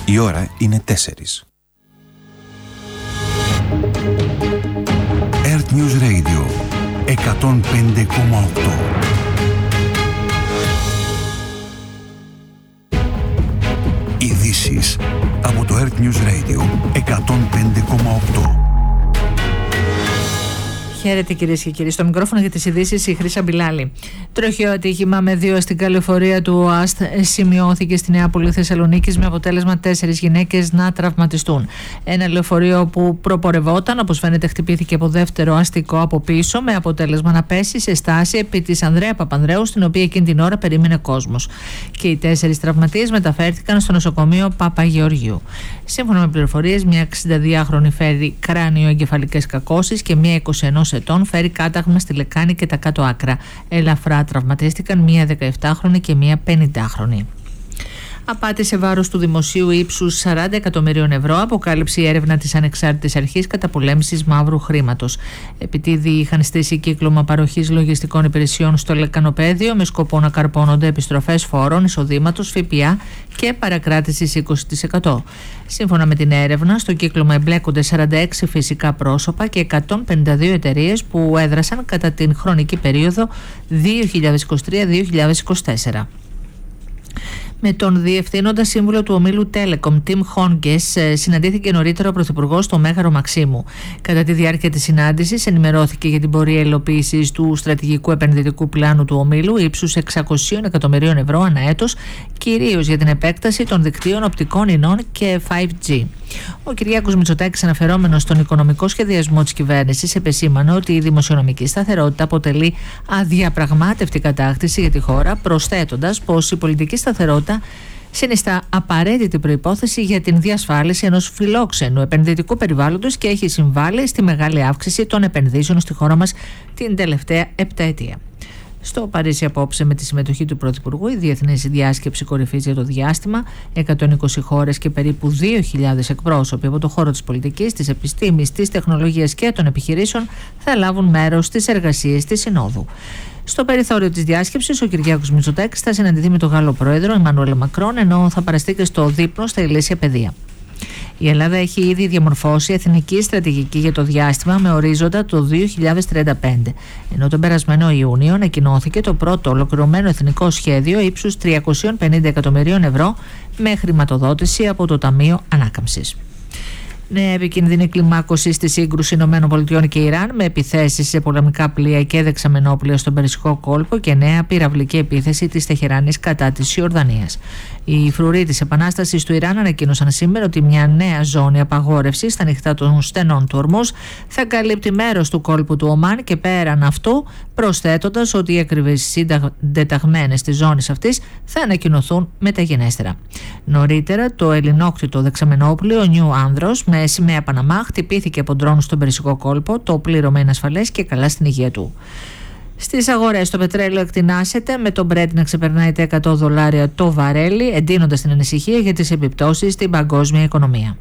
Η ώρα είναι 4. Earth News Radio 105,8. Ειδήσεις από το Earth News Radio 105,8. Χαίρετε κυρίες και κύριοι. Στο μικρόφωνο για τις ειδήσεις η Χρύσα Μπιλάλη. Τροχαίο ατύχημα με 2 αστικά λεωφορεία του ΟΑΣΤ σημειώθηκε στη Νέα Πόλη Θεσσαλονίκης με αποτέλεσμα 4 γυναίκες να τραυματιστούν. Ένα λεωφορείο που προπορευόταν, όπως φαίνεται, χτυπήθηκε από δεύτερο αστικό από πίσω, με αποτέλεσμα να πέσει σε στάση επί της Ανδρέα Παπανδρέου, στην οποία εκείνη την ώρα περίμενε κόσμος. Και οι 4 τραυματίες μεταφέρθηκαν στο νοσοκομείο Παπαγεωργίου. Σύμφωνα με πληροφορίες, μια 62χρονη φέρει κράνιο-εγκεφαλικές κακώσεις και μια 21 ετών φέρει κάταγμα στη λεκάνη και τα κάτω άκρα. Ελαφρά τραυματίστηκαν μια 17χρονη και μια 50χρονη. Απάτη σε βάρος του δημοσίου ύψους 40 εκατομμυρίων ευρώ αποκάλυψε η έρευνα της Ανεξάρτητης Αρχής Καταπολέμησης Μαύρου Χρήματος. Επειδή είχαν στήσει κύκλωμα παροχής λογιστικών υπηρεσιών στο λεκανοπέδιο με σκοπό να καρπώνονται επιστροφές φόρων, εισοδήματος, ΦΠΑ και παρακράτησης 20%. Σύμφωνα με την έρευνα, στο κύκλωμα εμπλέκονται 46 φυσικά πρόσωπα και 152 εταιρείες που έδρασαν κατά την χρονική περίοδο 2023-2024. Με τον διευθύνοντα σύμβουλο του ομίλου Telecom, Tim Honges, συναντήθηκε νωρίτερα ο Πρωθυπουργός στο Μέγαρο Μαξίμου. Κατά τη διάρκεια της συνάντησης, ενημερώθηκε για την πορεία υλοποίησης του στρατηγικού επενδυτικού πλάνου του ομίλου ύψους 600 εκατομμυρίων ευρώ ανά έτος, κυρίως για την επέκταση των δικτύων οπτικών ινών και 5G. Ο Κυριάκος Μητσοτάκης, αναφερόμενος στον οικονομικό σχεδιασμό της κυβέρνησης, επεσήμανε ότι η δημοσιονομική σταθερότητα αποτελεί αδιαπραγμάτευτη κατάκτηση για τη χώρα, προσθέτοντας πως η πολιτική σταθερότητα συνιστά απαραίτητη προϋπόθεση για την διασφάλιση ενός φιλόξενου επενδυτικού περιβάλλοντος και έχει συμβάλει στη μεγάλη αύξηση των επενδύσεων στη χώρα μας την τελευταία 7ετία. Στο Παρίσι απόψε, με τη συμμετοχή του Πρωθυπουργού, η Διεθνής Διάσκεψη Κορυφής για το Διάστημα, 120 χώρες και περίπου 2.000 εκπρόσωποι από το χώρο της πολιτικής, της επιστήμης, της τεχνολογίας και των επιχειρήσεων θα λάβουν μέρος στις εργασίες της Συνόδου. Στο περιθώριο της διάσκεψης, ο Κυριάκος Μητσοτάκης θα συναντηθεί με τον Γάλλο Πρόεδρο Εμμανουέλ Μακρόν, ενώ θα παραστεί και στο δείπνο στα ηλίσια παιδεία. Η Ελλάδα έχει ήδη διαμορφώσει εθνική στρατηγική για το διάστημα με ορίζοντα το 2035, ενώ τον περασμένο Ιούνιο ανακοινώθηκε το πρώτο ολοκληρωμένο εθνικό σχέδιο ύψους 350 εκατομμυρίων ευρώ με χρηματοδότηση από το Ταμείο Ανάκαμψης. Νέα επικίνδυνη κλιμάκωση στη σύγκρουση ΗΠΑ και Ιράν, με επιθέσεις σε πολεμικά πλοία και δεξαμενόπλοια στον Περσικό κόλπο και νέα πυραυλική επίθεση της Τεχεράνης κατά της Ιορδανίας. Οι φρουροί της Επανάστασης του Ιράν ανακοίνωσαν σήμερα ότι μια νέα ζώνη απαγόρευσης στα νυχτά των στενών του Ορμούζ θα καλύπτει μέρος του κόλπου του Ομάν και πέραν αυτού, προσθέτοντας ότι οι ακριβείς συντεταγμένες της ζώνης αυτής θα ανακοινωθούν μεταγενέστερα. Νωρίτερα, το ελληνόκτητο δεξαμενόπλοιο Νιου Άνδρος με σημαία Παναμά χτυπήθηκε από ντρόν στον Περσικό κόλπο. Το πλήρωμα είναι ασφαλές και καλά στην υγεία του. Στις αγορές, το πετρέλαιο εκτινάσεται, με το Brent να ξεπερνάει τα $100 το βαρέλι, εντείνοντας την ανησυχία για τις επιπτώσεις στην παγκόσμια οικονομία.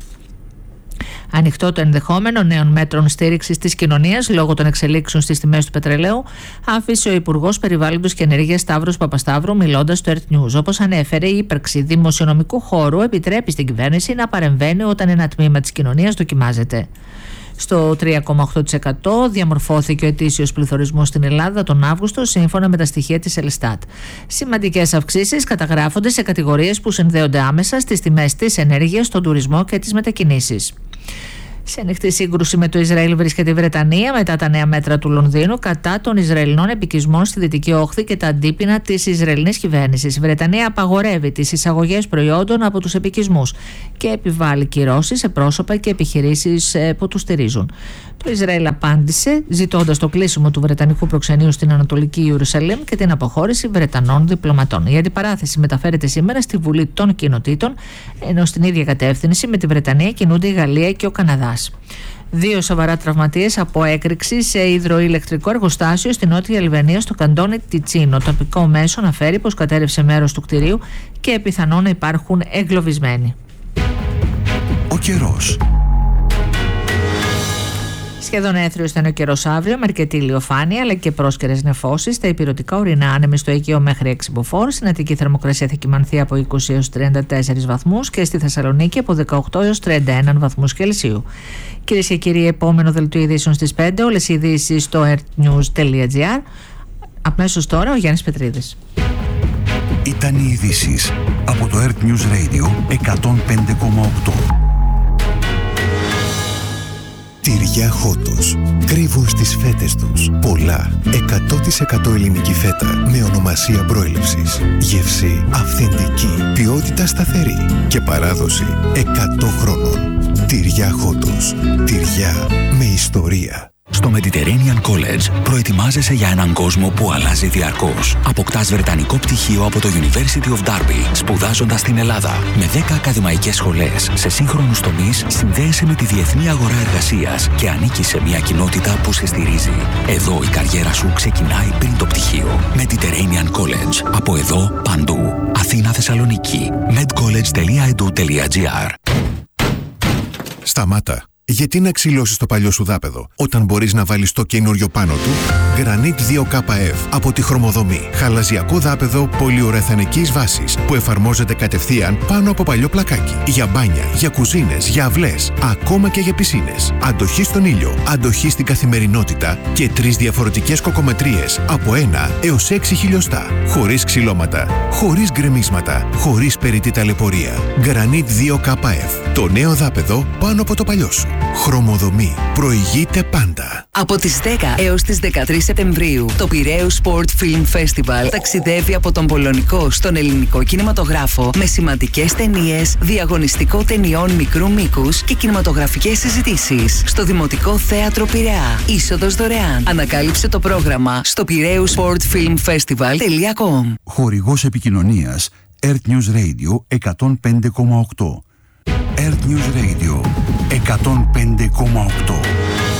Ανοιχτό το ενδεχόμενο νέων μέτρων στήριξης της κοινωνίας λόγω των εξελίξεων στις τιμές του πετρελαίου, άφησε ο Υπουργός Περιβάλλοντος και Ενέργειας Σταύρος Παπασταύρου, μιλώντας στο Earth News. Όπως ανέφερε, η ύπαρξη δημοσιονομικού χώρου επιτρέπει στην κυβέρνηση να παρεμβαίνει όταν ένα τμήμα της κοινωνίας δοκιμάζεται. Στο 3,8% διαμορφώθηκε ο ετήσιος πληθωρισμός στην Ελλάδα τον Αύγουστο, σύμφωνα με τα στοιχεία της Ελστάτ. Σημαντικές αυξήσεις καταγράφονται σε κατηγορίες που συνδέονται άμεσα στις τιμές της ενέργειας, στον τουρισμό και τις μετακινήσεις. Σε ανοιχτή σύγκρουση με το Ισραήλ βρίσκεται η Βρετανία μετά τα νέα μέτρα του Λονδίνου κατά των Ισραηλινών επικισμών στη Δυτική Όχθη και τα αντίπεινα της Ισραηλινής κυβέρνησης. Η Βρετανία απαγορεύει τις εισαγωγές προϊόντων από τους επικισμούς και επιβάλλει κυρώσεις σε πρόσωπα και επιχειρήσεις που τους στηρίζουν. Το Ισραήλ απάντησε ζητώντας το κλείσιμο του Βρετανικού προξενείου στην Ανατολική Ιερουσαλήμ και την αποχώρηση Βρετανών διπλωματών. Η αντιπαράθεση μεταφέρεται σήμερα στη Βουλή των Κοινοτήτων, ενώ στην ίδια κατεύθυνση με τη Βρετανία κινούνται η Γαλλία και ο Καναδάς. 2 σοβαρά τραυματίες από έκρηξη σε υδροηλεκτρικό εργοστάσιο στη Νότια Αλβανία, στο καντόνι Τιτσίνο. Το τοπικό μέσο αναφέρει πως κατέρευσε μέρος του κτηρίου και πιθανόν να υπάρχουν εγκλωβισμένοι. Ο καιρός. Σχεδόν έθριος θα είναι ο καιρός αύριο, με αρκετή ηλιοφάνεια αλλά και πρόσκαιρες νεφώσεις. Στα ηπειρωτικά ορεινά άνεμοι στο Αιγαίο μέχρι 6 μποφόρ. Στην Αττική θερμοκρασία θα κυμανθεί από 20 έως 34 βαθμούς και στη Θεσσαλονίκη από 18 έως 31 βαθμούς Κελσίου. Κυρίες και κύριοι, επόμενο δελτίο ειδήσεων στις 5. Όλες οι ειδήσεις στο earthnews.gr. Αμέσως τώρα ο Γιάννης Πετρίδης. Ήταν οι ειδήσεις από το Earth News Radio 105,8. Τυριά Χότος. Κρύβουν στις φέτες τους πολλά 100% ελληνική φέτα με ονομασία προέλευσης. Γεύση αυθεντική, ποιότητα σταθερή και παράδοση 100 χρόνων. Τυριά Χότος. Τυριά με ιστορία. Στο Mediterranean College προετοιμάζεσαι για έναν κόσμο που αλλάζει διαρκώς. Αποκτάς βρετανικό πτυχίο από το University of Derby, σπουδάζοντας στην Ελλάδα. Με 10 ακαδημαϊκές σχολές σε σύγχρονους τομείς, συνδέεσαι με τη διεθνή αγορά εργασίας και ανήκεις σε μια κοινότητα που σε στηρίζει. Εδώ η καριέρα σου ξεκινάει πριν το πτυχίο. Mediterranean College. Από εδώ, παντού. Αθήνα, Θεσσαλονίκη. medcollege.edu.gr. Σταμάτα. Γιατί να ξυλώσεις το παλιό σου δάπεδο όταν μπορείς να βάλεις το καινούριο πάνω του? Granit 2KF από τη Χρωμοδομή. Χαλαζιακό δάπεδο πολυουρεθανικής βάσης που εφαρμόζεται κατευθείαν πάνω από παλιό πλακάκι. Για μπάνια, για κουζίνες, για αυλές, ακόμα και για πισίνες. Αντοχή στον ήλιο, αντοχή στην καθημερινότητα και 3 διαφορετικές κοκομετρίες από 1 έως 6 χιλιοστά. Χωρίς ξυλώματα, χωρίς γκρεμίσματα, χωρίς περιττή ταλαιπωρία. Granit 2KF. Το νέο δάπεδο πάνω από το παλιό σου. Χρωμοδομή. Προηγείται πάντα. Από τις 10 έως τις 13 Σεπτεμβρίου, το Πειραίους Sport Film Festival ταξιδεύει από τον πολωνικό στον ελληνικό κινηματογράφο με σημαντικές ταινίες, διαγωνιστικό ταινιών μικρού μήκους και κινηματογραφικές συζητήσεις στο Δημοτικό Θέατρο Πειραιά. Είσοδος δωρεάν. Ανακάλυψε το πρόγραμμα στο piraeussportfilmfestival.com. Χορηγός επικοινωνίας Earth News Radio 105,8. Earth News Radio 105,8.